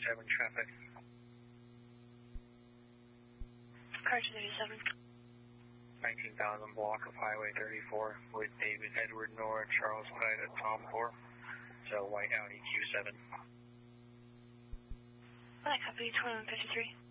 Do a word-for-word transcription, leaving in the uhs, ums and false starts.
seven traffic. Car two thirty-seven. nineteen thousand block of Highway thirty-four with David Edward Nora, Charles Pilot, Tom four. So White Audi Q seven. I copy twenty-one fifty-three.